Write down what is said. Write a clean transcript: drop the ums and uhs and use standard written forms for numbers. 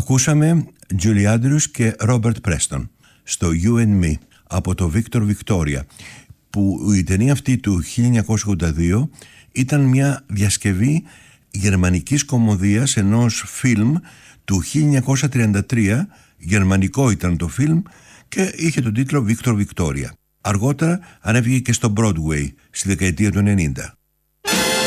Ακούσαμε Julie Andrews και Robert Preston στο You and Me από το Victor Victoria, που η ταινία αυτή του 1982 ήταν μια διασκευή γερμανικής κομμωδίας ενός φιλμ του 1933, γερμανικό ήταν το φιλμ και είχε τον τίτλο Victor Victoria. Αργότερα ανέβηκε και στο Broadway στη δεκαετία του 90.